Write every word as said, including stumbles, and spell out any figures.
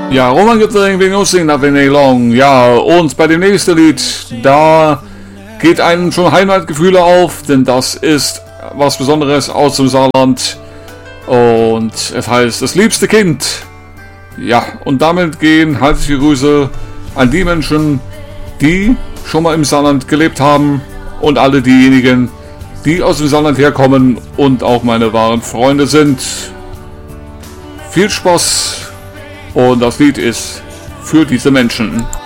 Ja, Roman gibt es irgendwie Nussing nach Long. Ja, und bei dem nächsten Lied, da geht einem schon Heimatgefühle auf, denn das ist was Besonderes aus dem Saarland. Und es heißt Das liebste Kind. Ja, und damit gehen herzliche Grüße an die Menschen, die schon mal im Saarland gelebt haben und alle diejenigen, die aus dem Saarland herkommen und auch meine wahren Freunde sind. Viel Spaß und das Lied ist für diese Menschen.